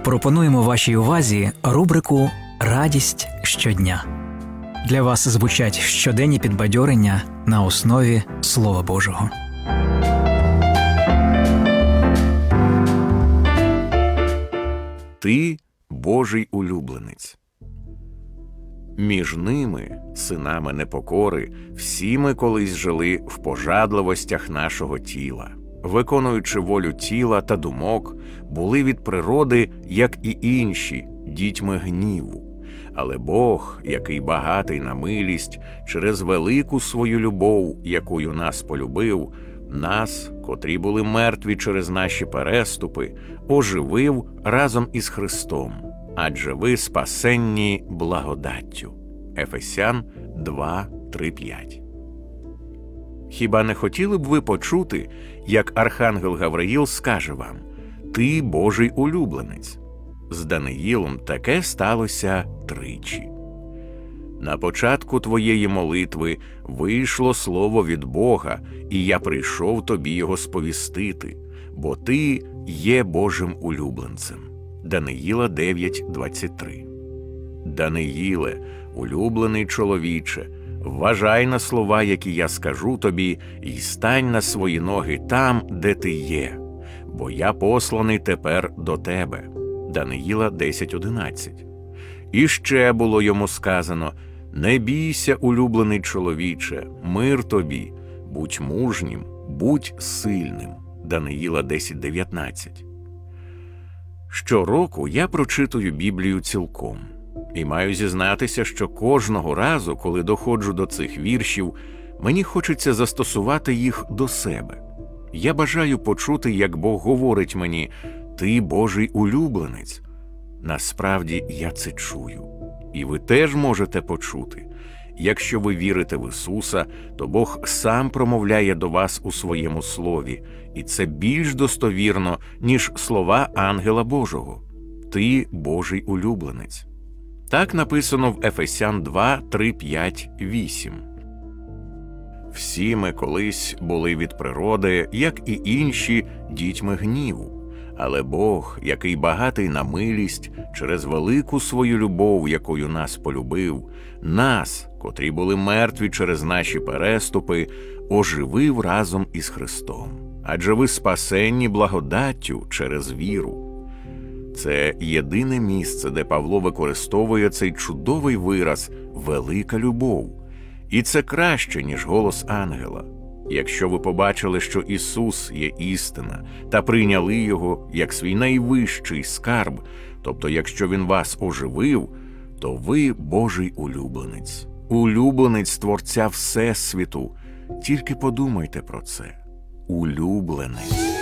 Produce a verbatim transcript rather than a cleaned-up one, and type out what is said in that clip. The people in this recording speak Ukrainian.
Пропонуємо вашій увазі рубрику «Радість щодня». Для вас звучать щоденні підбадьорення на основі Слова Божого. Ти – Божий улюбленець. Між ними, синами непокори, всі ми колись жили в пожадливостях нашого тіла. Виконуючи волю тіла та думок, були від природи, як і інші, дітьми гніву. Але Бог, який багатий на милість, через велику свою любов, якою нас полюбив, нас, котрі були мертві через наші переступи, оживив разом із Христом, адже ви спасенні благодаттю. Ефесян два, три, п'ять. Хіба не хотіли б ви почути, як Архангел Гавриїл скаже вам: «Ти – Божий улюбленець»? З Даниїлом таке сталося тричі. На початку твоєї молитви вийшло слово від Бога, і я прийшов тобі його сповістити, бо ти є Божим улюбленцем. Даниїла дев'ять, двадцять три. Даниїле, улюблений чоловіче, вважай на слова, які я скажу тобі, і стань на свої ноги там, де ти є, бо я посланий тепер до тебе. Даниїла десять, одинадцять. І ще було йому сказано: не бійся, улюблений чоловіче, мир тобі, будь мужнім, будь сильним. Даниїла десять, дев'ятнадцять. Щороку я прочитую Біблію цілком. І маю зізнатися, що кожного разу, коли доходжу до цих віршів, мені хочеться застосувати їх до себе. Я бажаю почути, як Бог говорить мені: «Ти – Божий улюбленець». Насправді я це чую. І ви теж можете почути. Якщо ви вірите в Ісуса, то Бог сам промовляє до вас у своєму слові. І це більш достовірно, ніж слова ангела Божого. «Ти – Божий улюбленець». Так написано в Ефесян два, три, п'ять, вісім. Всі ми колись були від природи, як і інші, дітьми гніву. Але Бог, який багатий на милість, через велику свою любов, якою нас полюбив, нас, котрі були мертві через наші переступи, оживив разом із Христом. Адже ви спасенні благодаттю через віру. Це єдине місце, де Павло використовує цей чудовий вираз «велика любов». І це краще, ніж голос ангела. Якщо ви побачили, що Ісус є істина, та прийняли Його як свій найвищий скарб, тобто якщо Він вас оживив, то ви Божий улюбленець. Улюбленець Творця Всесвіту. Тільки подумайте про це. Улюбленець.